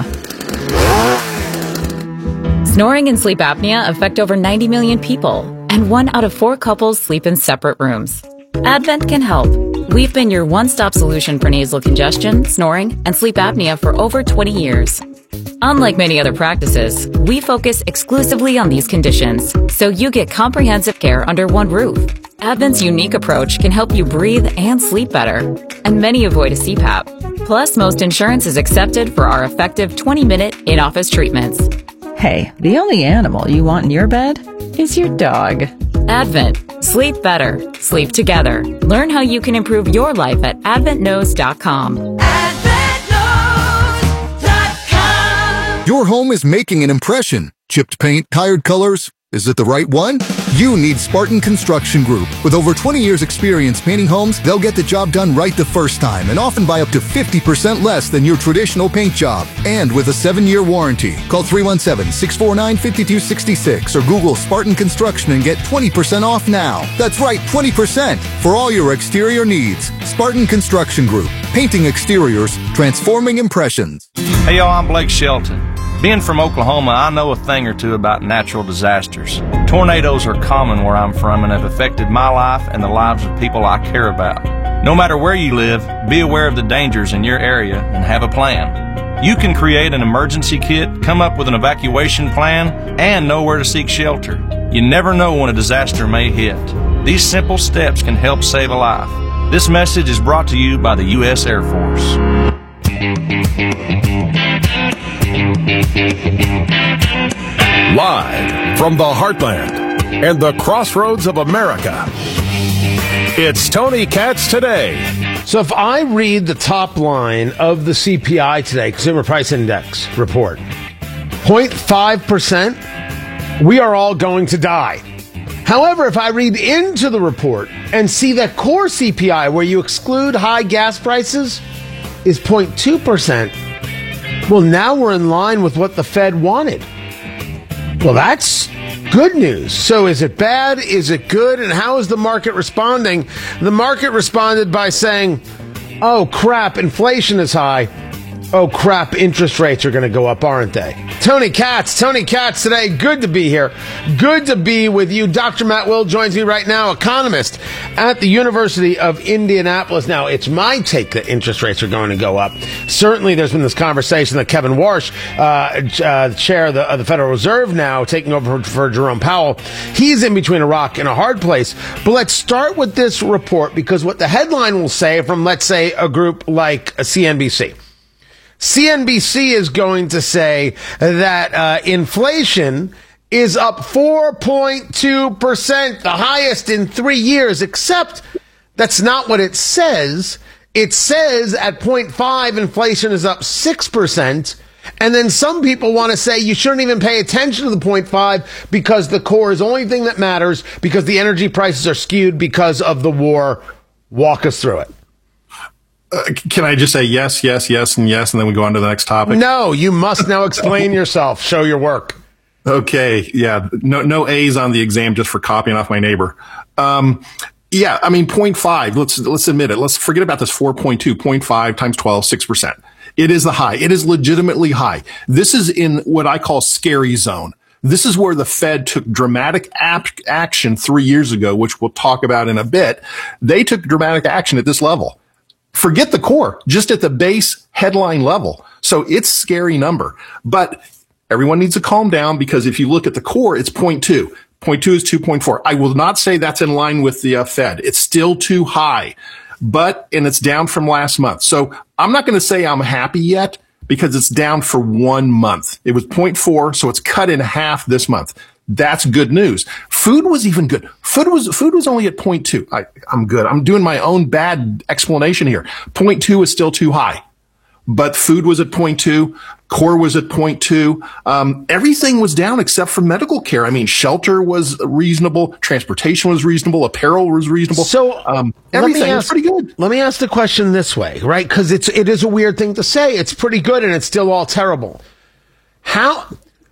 Speaker 16: Snoring and sleep apnea affect over 90 million people, and 1 out of 4 couples sleep in separate rooms. Advent can help. We've been your one-stop solution for nasal congestion, snoring, and sleep apnea for over 20 years. Unlike many other practices, we focus exclusively on these conditions, so you get comprehensive care under one roof. Advent's unique approach can help you breathe and sleep better, and many avoid a CPAP. Plus, most insurance is accepted for our effective 20-minute in-office treatments.
Speaker 14: Hey, the only animal you want in your bed is your dog.
Speaker 16: Advent. Sleep better. Sleep together. Learn how you can improve your life at adventknows.com.
Speaker 17: Your home is making an impression. Chipped paint, tired colors. Is it the right one? You need Spartan Construction Group. With over 20 years experience painting homes, they'll get the job done right the first time and often by up to 50% less than your traditional paint job. And with a 7-year warranty. Call 317-649-5266 or Google Spartan Construction and get 20% off now. That's right, 20% for all your exterior needs. Spartan Construction Group. Painting exteriors, transforming impressions.
Speaker 18: Hey y'all, I'm Blake Shelton. Being from Oklahoma, I know a thing or two about natural disasters. Tornadoes are common where I'm from and have affected my life and the lives of people I care about. No matter where you live, be aware of the dangers in your area and have a plan. You can create an emergency kit, come up with an evacuation plan, and know where to seek shelter. You never know when a disaster may hit. These simple steps can help save a life. This message is brought to you by the U.S. Air Force.
Speaker 19: Live from the heartland and the crossroads of America, it's Tony Katz Today.
Speaker 20: So if I read the top line of the CPI today, Consumer Price Index report, 0.5%, we are all going to die. However, if I read into the report and see that core CPI, where you exclude high gas prices, is 0.2%, well, now we're in line with what the Fed wanted. Well, that's good news. So is it bad? Is it good? And how is the market responding? The market responded by saying, oh, crap, inflation is high. Oh, crap, interest rates are going to go up, aren't they? Tony Katz today. Good to be here. Good to be with you. Dr. Matt Will joins me right now, economist at the University of Indianapolis. Now, it's my take that interest rates are going to go up. Certainly, there's been this conversation that Kevin Warsh, the chair of the Federal Reserve now, taking over for Jerome Powell, he's in between a rock and a hard place. But let's start with this report, because what the headline will say from, let's say, a group like CNBC. CNBC is going to say that inflation is up 4.2%, the highest in 3 years, except that's not what it says. It says at 0.5, inflation is up 6%. And then some people want to say you shouldn't even pay attention to the 0.5 because the core is the only thing that matters, because the energy prices are skewed because of the war. Walk us through it.
Speaker 21: Can I just say yes, yes, yes, and yes, and then we go on to the next topic?
Speaker 20: No, you must now explain yourself. Show your work.
Speaker 21: Okay, yeah, no A's on the exam just for copying off my neighbor. Yeah, I mean, 0.5, let's admit it. Let's forget about this 4.2, 0.5 times 12, 6%. It is the high. It is legitimately high. This is in what I call scary zone. This is where the Fed took dramatic action 3 years ago, which we'll talk about in a bit. They took dramatic action at this level. Forget the core, just at the base headline level. So it's a scary number. But everyone needs to calm down, because if you look at the core, it's 0.2. 0.2 is 2.4. I will not say that's in line with the Fed. It's still too high, and it's down from last month. So I'm not going to say I'm happy yet, because it's down for 1 month. It was 0.4, so it's cut in half this month. That's good news. Food was even good. Food was only at 0.2. I'm good. I'm doing my own bad explanation here. 0.2 is still too high. but food was at 0.2. Core was at 0.2. Everything was down except for medical care. I mean, shelter was reasonable. Transportation was reasonable. Apparel was reasonable.
Speaker 20: So
Speaker 21: everything was pretty good.
Speaker 20: Let me ask the question this way, right? Because it is a weird thing to say. It's pretty good and it's still all terrible. How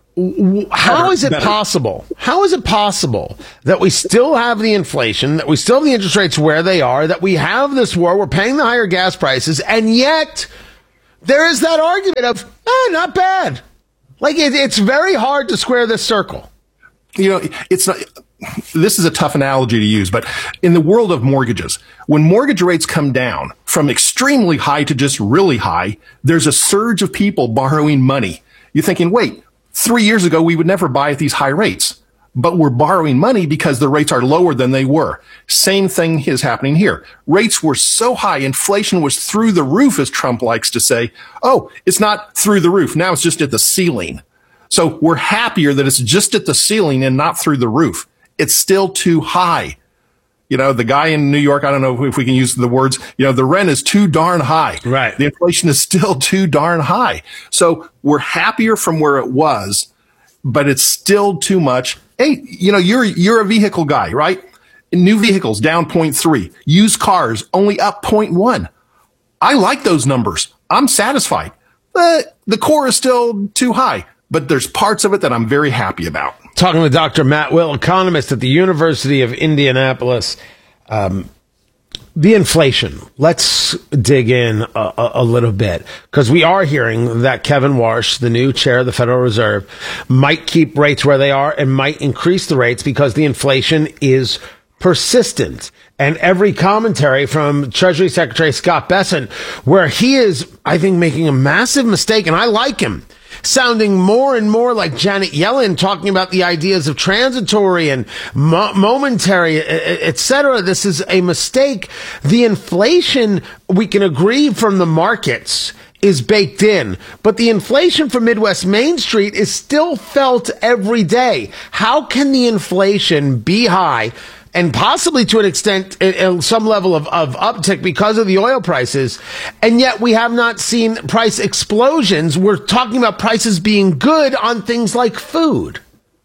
Speaker 20: is it possible? How is it possible that we still have the inflation, that we still have the interest rates where they are, that we have this war, we're paying the higher gas prices, and yet there is that argument of, not bad. Like, it's very hard to square this circle.
Speaker 21: You know, it's not. This is a tough analogy to use, but in the world of mortgages, when mortgage rates come down from extremely high to just really high, there's a surge of people borrowing money. You're thinking, wait, 3 years ago, we would never buy at these high rates, but we're borrowing money because the rates are lower than they were. Same thing is happening here. Rates were so high. Inflation was through the roof, as Trump likes to say. Oh, it's not through the roof. Now it's just at the ceiling. So we're happier that it's just at the ceiling and not through the roof. It's still too high. You know, the guy in New York, I don't know if we can use the words, you know, the rent is too darn high.
Speaker 20: Right.
Speaker 21: The inflation is still too darn high. So we're happier from where it was, but it's still too much. Hey, you know, you're a vehicle guy, right? New vehicles down 0.3. Used cars only up 0.1. I like those numbers. I'm satisfied. The core is still too high, but there's parts of it that I'm very happy about.
Speaker 20: Talking with Dr. Matt Will, economist at the University of Indianapolis. The inflation. Let's dig in a little bit, because we are hearing that Kevin Warsh, the new chair of the Federal Reserve, might keep rates where they are and might increase the rates because the inflation is persistent. And every commentary from Treasury Secretary Scott Bessent, where he is, I think, making a massive mistake, and I like him, sounding more and more like Janet Yellen, talking about the ideas of transitory and momentary, etc. This is a mistake. The inflation, we can agree from the markets, is baked in, but the inflation for Midwest Main Street is still felt every day. How can the inflation be high and possibly to an extent some level of uptick because of the oil prices, and yet we have not seen price explosions? We're talking about prices being good on things like food.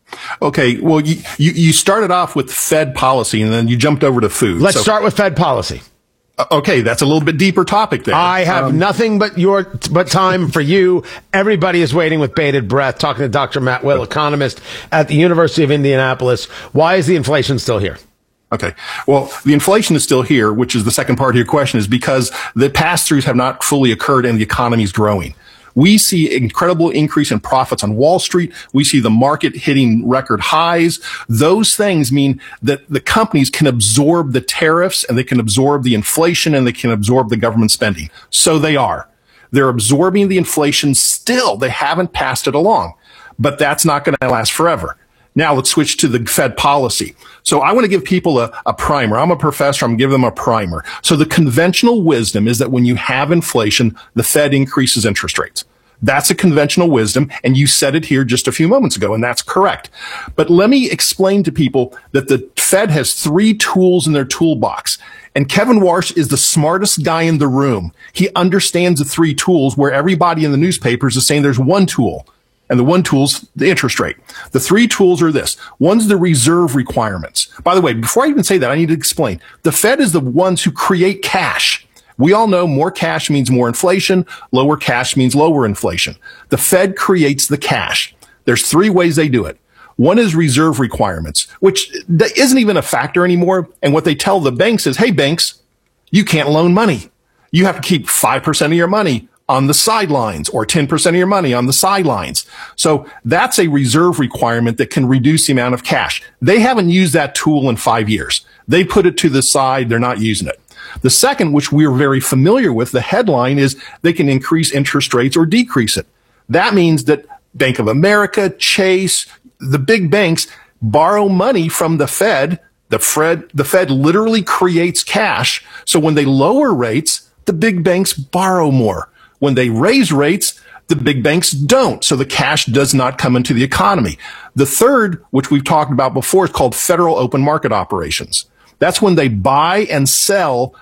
Speaker 21: Okay, well, you started off with Fed policy, and then you jumped over to food.
Speaker 20: Let's start with Fed policy.
Speaker 21: Okay, that's a little bit deeper topic there.
Speaker 20: I have nothing but time for you. Everybody is waiting with bated breath. Talking to Dr. Matt Will, economist at the University of Indianapolis. Why is the inflation still here?
Speaker 21: Okay. Well, the inflation is still here, which is the second part of your question, is because the pass-throughs have not fully occurred and the economy is growing. We see incredible increase in profits on Wall Street. We see the market hitting record highs. Those things mean that the companies can absorb the tariffs and they can absorb the inflation and they can absorb the government spending. So they are. They're absorbing the inflation still. They haven't passed it along, but that's not going to last forever. Now let's switch to the Fed policy. So I want to give people a primer. I'm a professor. I'm giving them a primer. So the conventional wisdom is that when you have inflation, the Fed increases interest rates. That's a conventional wisdom, and you said it here just a few moments ago, and that's correct. But let me explain to people that the Fed has 3 tools in their toolbox, and Kevin Warsh is the smartest guy in the room. He understands the 3 tools where everybody in the newspapers is saying there's one tool. And the one tool's the interest rate. The 3 tools are this. One's the reserve requirements. By the way, before I even say that, I need to explain. The Fed is the ones who create cash. We all know more cash means more inflation. Lower cash means lower inflation. The Fed creates the cash. There's 3 ways they do it. One is reserve requirements, which isn't even a factor anymore. And what they tell the banks is, hey, banks, you can't loan money. You have to keep 5% of your money on the sidelines, or 10% of your money on the sidelines. So that's a reserve requirement that can reduce the amount of cash. They haven't used that tool in 5 years. They put it to the side. They're not using it. The second, which we're very familiar with, the headline is they can increase interest rates or decrease it. That means that Bank of America, Chase, the big banks borrow money from the Fed. The Fed literally creates cash. So when they lower rates, the big banks borrow more. When they raise rates, the big banks don't. So the cash does not come into the economy. The third, which we've talked about before, is called federal open market operations. That's when they buy and sell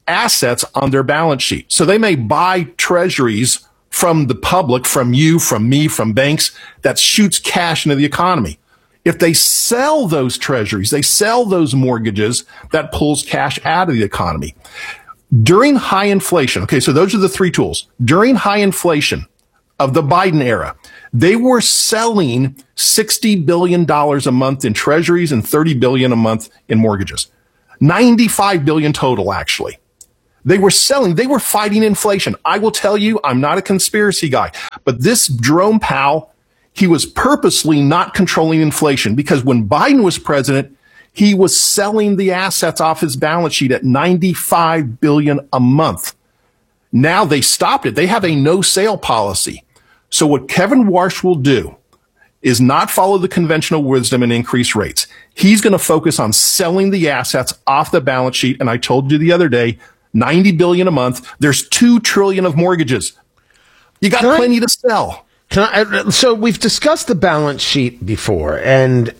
Speaker 21: assets on their balance sheet. So they may buy treasuries from the public, from you, from me, from banks, that shoots cash into the economy. If they sell those treasuries, they sell those mortgages, that pulls cash out of the economy. During high inflation, okay, so those are the three tools. During high inflation of the Biden era, they were selling $60 billion a month in treasuries and $30 billion a month in mortgages. $95 billion total, actually. They were selling, they were fighting inflation. I will tell you, I'm not a conspiracy guy, but this Jerome Powell, he was purposely not controlling inflation because when Biden was president, he was selling the assets off his balance sheet at $95 billion a month. Now they stopped it. They have a no sale policy. So what Kevin Warsh will do is not follow the conventional wisdom and increase rates. He's going to focus on selling the assets off the balance sheet. And I told you the other day, $90 billion a month. There's $2 trillion of mortgages. You got plenty to sell.
Speaker 20: So we've discussed the balance sheet before, and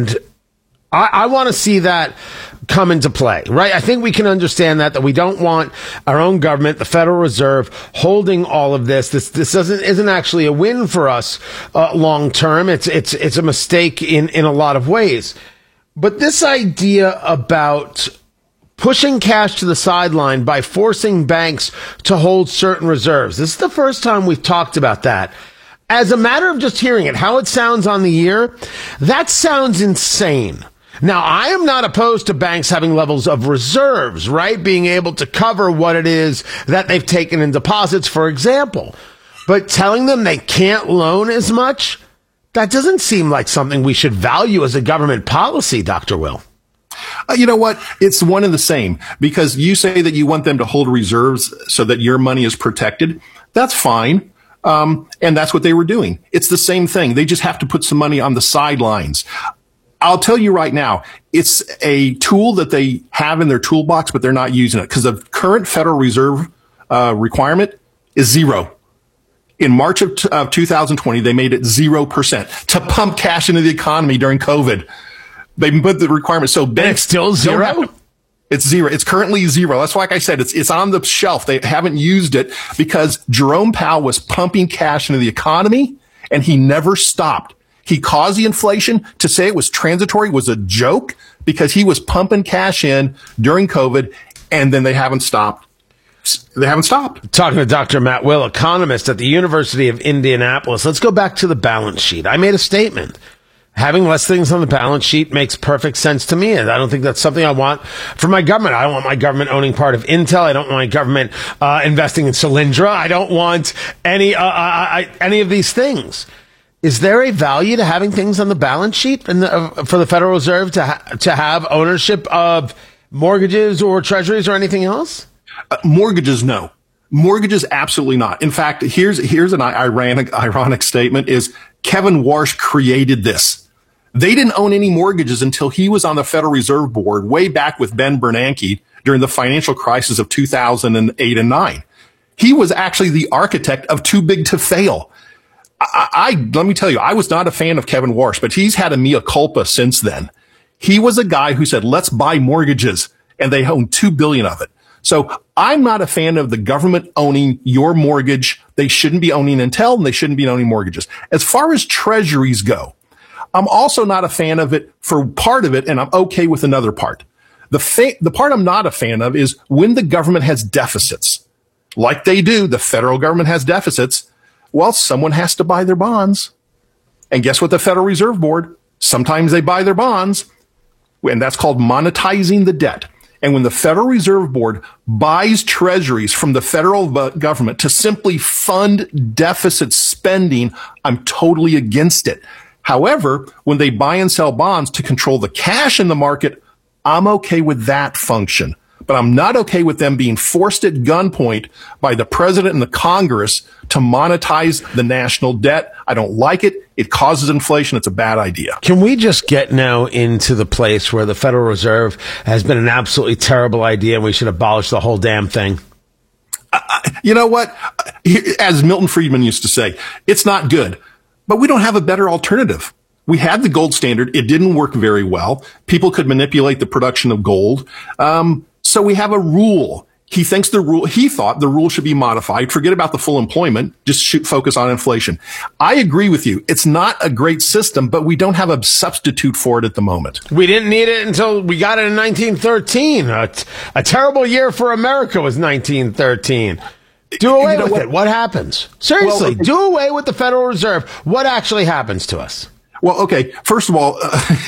Speaker 20: I want to see that come into play, right? I think we can understand that we don't want our own government, the Federal Reserve, holding all of this. This isn't actually a win for us long term. It's a mistake in a lot of ways. But this idea about pushing cash to the sideline by forcing banks to hold certain reserves, this is the first time we've talked about that. As a matter of just hearing it, how it sounds on the ear, that sounds insane. Now, I am not opposed to banks having levels of reserves, right? Being able to cover what it is that they've taken in deposits, for example. But telling them they can't loan as much, that doesn't seem like something we should value as a government policy, Dr. Will.
Speaker 21: You know what? It's one and the same, because you say that you want them to hold reserves so that your money is protected. That's fine. And that's what they were doing. It's the same thing. They just have to put some money on the sidelines. I'll tell you right now, it's a tool that they have in their toolbox, but they're not using it because the current Federal Reserve requirement is 0. In March of 2020, they made it 0% to pump cash into the economy during COVID. They put the requirement. So banks,
Speaker 20: it's still 0?
Speaker 21: It's 0. It's currently 0. That's why, like I said, it's on the shelf. They haven't used it because Jerome Powell was pumping cash into the economy and he never stopped. He caused the inflation. To say it was transitory was a joke because he was pumping cash in during COVID, and then they haven't stopped. They haven't stopped.
Speaker 20: Talking to Dr. Matt Will, economist at the University of Indianapolis. Let's go back to the balance sheet. I made a statement. Having less things on the balance sheet makes perfect sense to me, and I don't think that's something I want for my government. I don't want my government owning part of Intel. I don't want my government investing in Solyndra. I don't want any of these things. Is there a value to having things on the balance sheet for the Federal Reserve to have ownership of mortgages or treasuries or anything else?
Speaker 21: Mortgages, no. Mortgages, absolutely not. In fact, here's an ironic statement is Kevin Warsh created this. They didn't own any mortgages until he was on the Federal Reserve Board way back with Ben Bernanke during the financial crisis of 2008 and 9. He was actually the architect of Too Big to Fail. Let me tell you, I was not a fan of Kevin Warsh, but he's had a mea culpa since then. He was a guy who said, let's buy mortgages, and they own $2 billion of it. So I'm not a fan of the government owning your mortgage. They shouldn't be owning Intel, and they shouldn't be owning mortgages. As far as treasuries go, I'm also not a fan of it for part of it, and I'm okay with another part. The part I'm not a fan of is when the government has deficits. Like they do, the federal government has deficits. Well, someone has to buy their bonds. And guess what? The Federal Reserve Board, sometimes they buy their bonds, and that's called monetizing the debt. And when the Federal Reserve Board buys treasuries from the federal government to simply fund deficit spending, I'm totally against it. However, when they buy and sell bonds to control the cash in the market, I'm okay with that function. But I'm not okay with them being forced at gunpoint by the president and the Congress to monetize the national debt. I don't like it. It causes inflation. It's a bad idea.
Speaker 20: Can we just get now into the place where the Federal Reserve has been an absolutely terrible idea and we should abolish the whole damn thing?
Speaker 21: You know what? As Milton Friedman used to say, it's not good, but we don't have a better alternative. We had the gold standard. It didn't work very well. People could manipulate the production of gold. So we have a rule. He thought the rule should be modified. Forget about the full employment. Just focus on inflation. I agree with you. It's not a great system, but we don't have a substitute for it at the moment.
Speaker 20: We didn't need it until we got it in 1913. A terrible year for America was 1913. Do away with it. What happens? Seriously, do away with the Federal Reserve. What actually happens to us?
Speaker 21: Well, okay. First of all,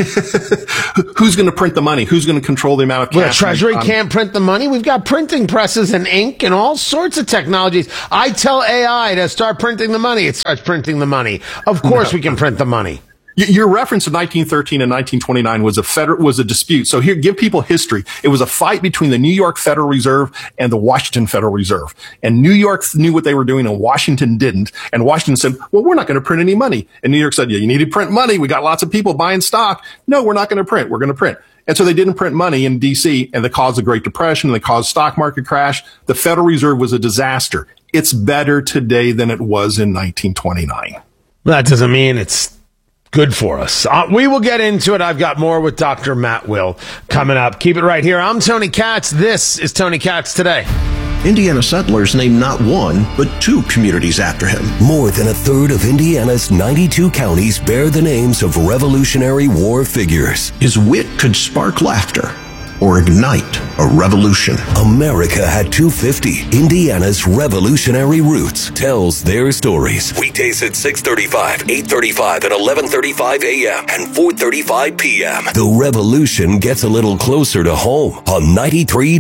Speaker 21: who's going to print the money? Who's going to control the amount of cash?
Speaker 20: Well, the Treasury can't print the money. We've got printing presses and ink and all sorts of technologies. I tell AI to start printing the money. It starts printing the money. Of course we can print the money.
Speaker 21: Your reference to 1913 and 1929 was a dispute. So here, give people history. It was a fight between the New York Federal Reserve and the Washington Federal Reserve. And New York knew what they were doing and Washington didn't. And Washington said, well, we're not going to print any money. And New York said, yeah, you need to print money. We got lots of people buying stock. No, we're not going to print. We're going to print. And so they didn't print money in DC, and they caused the Great Depression, and they caused stock market crash. The Federal Reserve was a disaster. It's better today than it was in 1929.
Speaker 20: That doesn't mean it's good for us. We will get into it. I've got more with Dr. Matt Will coming up. Keep it right here. I'm Tony Katz. This is Tony Katz Today.
Speaker 6: Indiana settlers named not one, but 2 communities after him. More than a third of Indiana's 92 counties bear the names of Revolutionary War figures. His wit could spark laughter or ignite a revolution. America had 250. Indiana's Revolutionary Roots tells their stories. Weekdays at 6:35, 8:35, and 11:35 a.m. and 4:35 p.m. The revolution gets a little closer to home on 93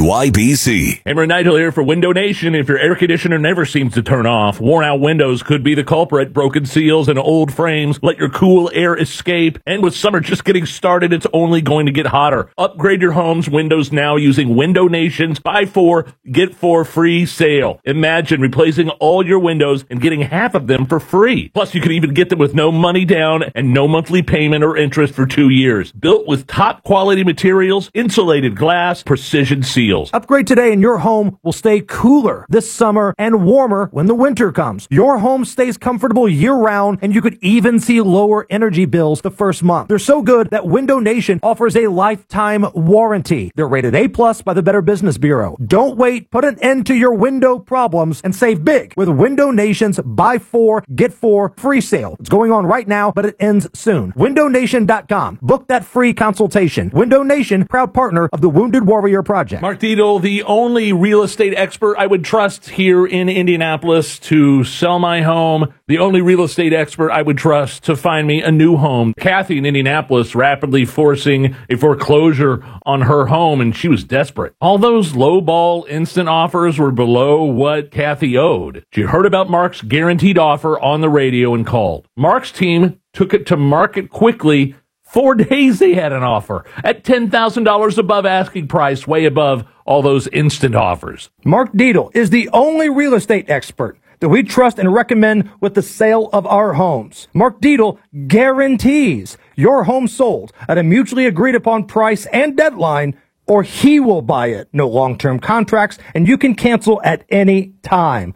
Speaker 6: WIBC.
Speaker 15: Hammer Nigel here for Window Nation. If your air conditioner never seems to turn off, worn out windows could be the culprit. Broken seals and old frames let your cool air escape. And with summer just getting started, it's only going to get hotter. Upgrade your home's windows now using Window Nation's buy 4, get 4 free sale. Imagine replacing all your windows and getting half of them for free. Plus, you could even get them with no money down and no monthly payment or interest for 2 years. Built with top quality materials, insulated glass, precision seals.
Speaker 22: Upgrade today and your home will stay cooler this summer and warmer when the winter comes. Your home stays comfortable year-round, and you could even see lower energy bills the first month. They're so good that Window Nation offers a lifetime warranty. They're rated A+ by the Better Business Bureau. Don't wait. Put an end to your window problems and save big with Window Nation's buy 4, get 4 free sale. It's going on right now, but it ends soon. WindowNation.com. Book that free consultation. Window Nation, proud partner of the Wounded Warrior Project.
Speaker 15: Mark Dietel, the only real estate expert I would trust here in Indianapolis to sell my home. The only real estate expert I would trust to find me a new home. Kathy in Indianapolis rapidly forcing a foreclosure on her home, and she was desperate. All those low-ball instant offers were below what Kathy owed. She heard about Mark's guaranteed offer on the radio and called. Mark's team took it to market quickly. 4 days they had an offer at $10,000 above asking price, way above all those instant offers.
Speaker 22: Mark Dietel is the only real estate expert that we trust and recommend with the sale of our homes. Mark Dietel guarantees your home sold at a mutually agreed upon price and deadline, or he will buy it. No long-term contracts, and you can cancel at any time.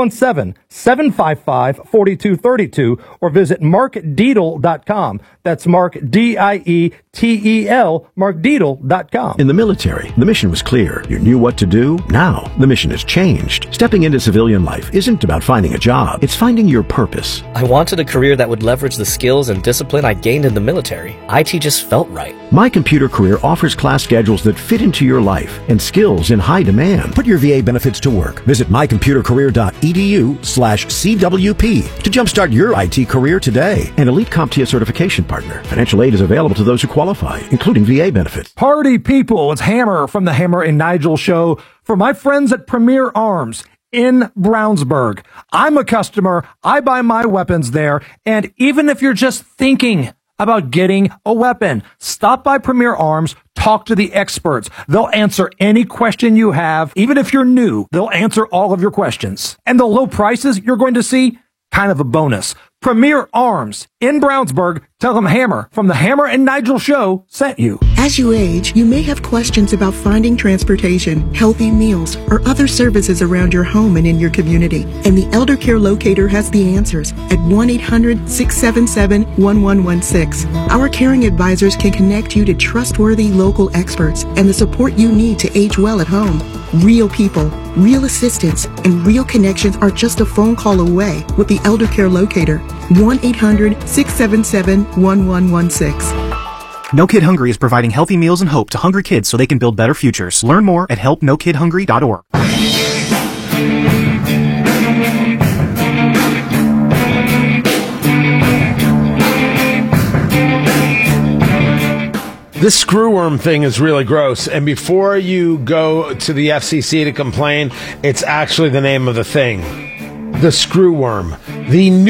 Speaker 22: 317-755-4232 or visit markdietel.com. That's Mark, D-I-E-T-E-L, markdietel.com.
Speaker 23: In the military, the mission was clear. You knew what to do. Now, the mission has changed. Stepping into civilian life isn't about finding a job. It's finding your purpose.
Speaker 24: I wanted a career that would leverage the skills and discipline I gained in the military. IT just felt right.
Speaker 23: My Computer Career offers class schedules that fit into your life and skills in high demand. Put your VA benefits to work. Visit mycomputercareer.edu/CWP to jumpstart your IT career today. An elite CompTIA certification partner. Financial aid is available to those who qualify, including VA benefits.
Speaker 22: Party people, it's Hammer from the Hammer and Nigel Show. For my friends at Premier Arms in Brownsburg, I'm a customer. I buy my weapons there. And even if you're just thinking about getting a weapon, stop by Premier Arms, talk to the experts. They'll answer any question you have. Even if you're new, they'll answer all of your questions. And the low prices you're going to see, kind of a bonus. Premier Arms in Brownsburg. Tell them Hammer from the Hammer and Nigel Show sent you.
Speaker 2: As you age, you may have questions about finding transportation, healthy meals, or other services around your home and in your community. And the Elder Care Locator has the answers at 1-800-677-1116. Our caring advisors can connect you to trustworthy local experts and the support you need to age well at home. Real people, real assistance, and real connections are just a phone call away with the Elder Care Locator. 1-800-677-1116.
Speaker 3: No Kid Hungry is providing healthy meals and hope to hungry kids so they can build better futures. Learn more at helpnokidhungry.org.
Speaker 20: This screwworm thing is really gross, and before you go to the FCC to complain, it's actually the name of the thing. The screwworm. The new